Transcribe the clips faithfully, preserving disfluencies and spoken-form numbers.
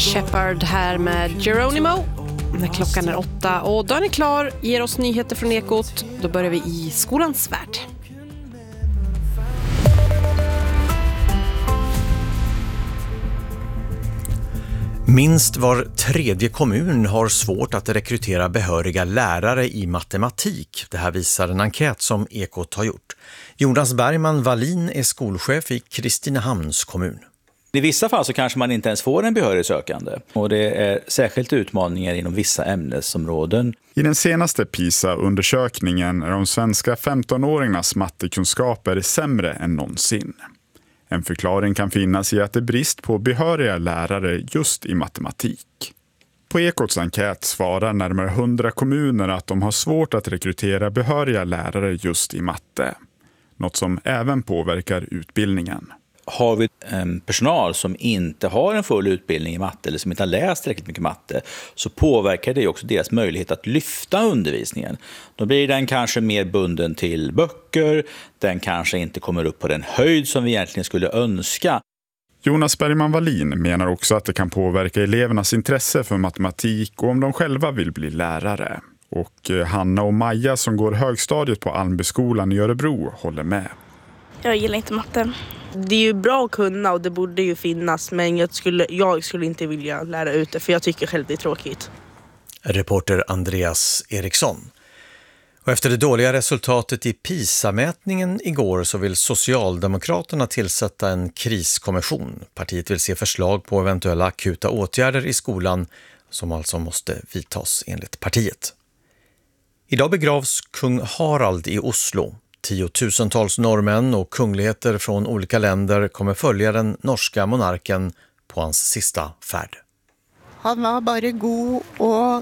Shepard här med Geronimo. När klockan är åtta och dagen är klar ger oss nyheter från Ekot. Då börjar vi i skolans värld. Minst var tredje kommun har svårt att rekrytera behöriga lärare i matematik. Det här visar en enkät som Ekot har gjort. Jonas Bergman Wallin är skolchef i Kristinehamns kommun. I vissa fall så kanske man inte ens får en behörig sökande. Och det är särskilt utmaningar inom vissa ämnesområden. I den senaste PISA-undersökningen är de svenska femtonåringarnas mattekunskaper sämre än någonsin. En förklaring kan finnas i att det är brist på behöriga lärare just i matematik. På Ekots enkät svarar närmare hundra kommuner att de har svårt att rekrytera behöriga lärare just i matte. Något som även påverkar utbildningen. Har vi en personal som inte har en full utbildning i matte eller som inte har läst tillräckligt mycket matte, så påverkar det också deras möjlighet att lyfta undervisningen. Då blir den kanske mer bunden till böcker, den kanske inte kommer upp på den höjd som vi egentligen skulle önska. Jonas Bergman Wallin menar också att det kan påverka elevernas intresse för matematik och om de själva vill bli lärare. Och Hanna och Maja som går högstadiet på Almbyskolan i Örebro håller med. Jag gillar inte matte. Det är ju bra att kunna och det borde ju finnas, men jag skulle, jag skulle inte vilja lära ut det för jag tycker själv det är tråkigt. Reporter Andreas Eriksson. Och efter det dåliga resultatet i PISA-mätningen igår så vill Socialdemokraterna tillsätta en kriskommission. Partiet vill se förslag på eventuella akuta åtgärder i skolan som alltså måste vidtas enligt partiet. Idag begravs kung Harald i Oslo. Tiotusentals norrmän och kungligheter från olika länder kommer följa den norska monarken på hans sista färd. Han var bara god och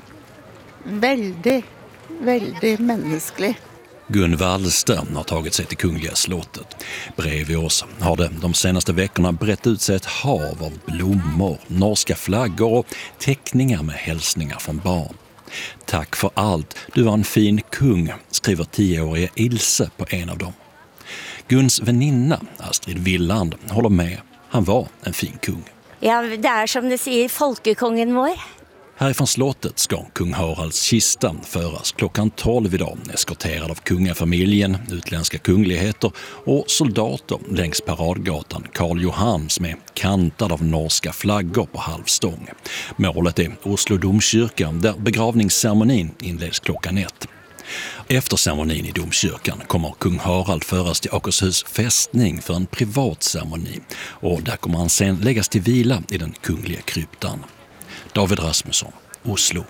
väldigt, väldigt mänsklig. Gun Wallström har tagit sig till Kungliga slottet. Bredvid oss har det de senaste veckorna brett ut sig ett hav av blommor, norska flaggor och teckningar med hälsningar från barn. Tack för allt, du var en fin kung, skriver tioåriga Ilse på en av dem. Guns väninna, Astrid Villand, håller med. Han var en fin kung. Ja, det är som det säger folkekongen vår. Härifrån slottet ska kung Haralds kista föras klockan tolv idag, eskorterad av kungafamiljen, utländska kungligheter och soldater längs paradgatan Karl Johan som är kantad av norska flaggor på halvstång. Målet är Oslo domkyrka där begravningsceremonin inleds klockan ett. Efter ceremonin i domkyrkan kommer kung Harald föras till Akershus fästning för en privat ceremoni och där kommer han sen läggas till vila i den kungliga kryptan. David Rasmusson, Oslo.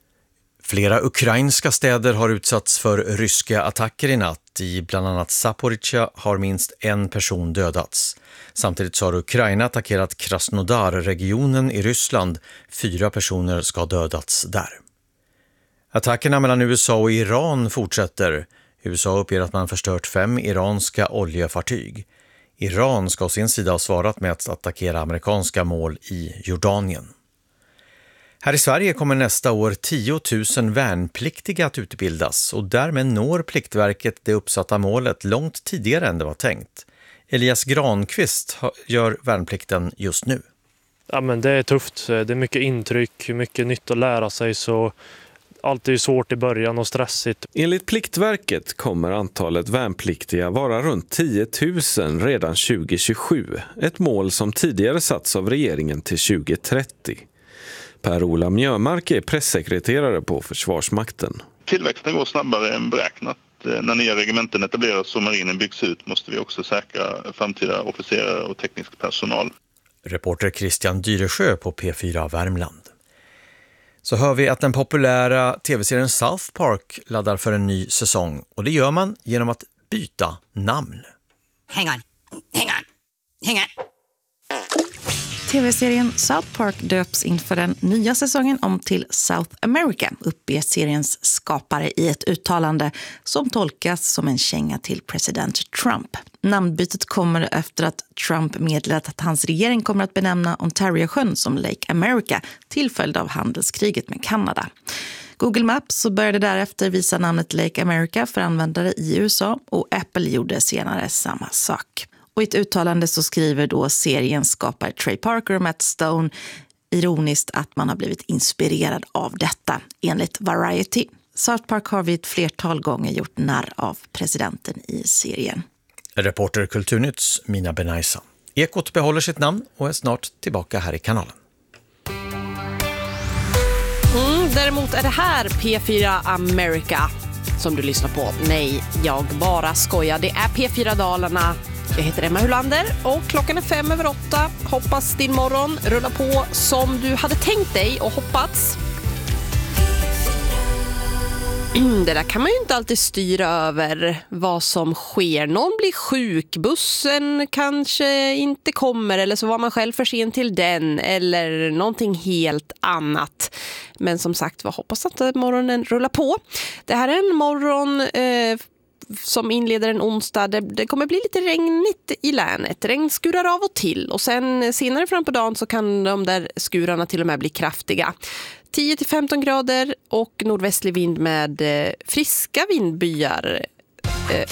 Flera ukrainska städer har utsatts för ryska attacker i natt. I bland annat Zaporizjzja har minst en person dödats. Samtidigt så har Ukraina attackerat Krasnodar-regionen i Ryssland. Fyra personer ska ha dödats där. Attackerna mellan U S A och Iran fortsätter. U S A uppger att man förstört fem iranska oljefartyg. Iran ska å sin sida ha svarat med att attackera amerikanska mål i Jordanien. Här i Sverige kommer nästa år tio tusen värnpliktiga att utbildas och därmed når Pliktverket det uppsatta målet långt tidigare än det var tänkt. Elias Granqvist gör värnplikten just nu. Ja, men det är tufft. Det är mycket intryck, mycket nytt att lära sig, så allt är svårt i början och stressigt. Enligt Pliktverket kommer antalet värnpliktiga vara runt tio tusen redan tjugo tjugosju. Ett mål som tidigare satts av regeringen till tjugo trettio. Per-Ola Mjömark är pressekreterare på Försvarsmakten. Tillväxten går snabbare än beräknat. När nya regementen etableras och marinen byggs ut måste vi också säkra framtida officerare och teknisk personal. Reporter Christian Dyresjö på P fyra Värmland. Så hör vi att den populära tv-serien South Park laddar för en ny säsong. Och det gör man genom att byta namn. Hang on, hang on, hang on. Tv-serien South Park döps inför den nya säsongen om till South America, uppger seriens skapare i ett uttalande som tolkas som en känga till president Trump. Namnbytet kommer efter att Trump meddelat att hans regering kommer att benämna Ontario-sjön som Lake America till följd av handelskriget med Kanada. Google Maps så började därefter visa namnet Lake America för användare i U S A och Apple gjorde senare samma sak. Och i ett uttalande så skriver då seriens skapare Trey Parker och Matt Stone: Ironiskt att man har blivit inspirerad av detta, enligt Variety. South Park har vid ett flertal gånger gjort narr av presidenten i serien. Reporter Kulturnytts Mina Benaisa. Ekot behåller sitt namn och är snart tillbaka här i kanalen. Mm, däremot är det här P fyra America som du lyssnar på. Nej, jag bara skojar. Det är P fyra Dalarna. Jag heter Emma Hulander och klockan är fem över åtta. Hoppas din morgon rullar på som du hade tänkt dig och hoppats. Det där kan man ju inte alltid styra över vad som sker. Någon blir sjuk, bussen kanske inte kommer eller så var man själv för sen till den eller någonting helt annat. Men som sagt, vad hoppas att morgonen rullar på. Det här är en morgon eh, som inleder en onsdag. Det, det kommer bli lite regnigt i länet. Regn skurar av och till och sen senare fram på dagen så kan de där skurarna till och med bli kraftiga. tio till femton grader och nordvästlig vind med friska vindbyar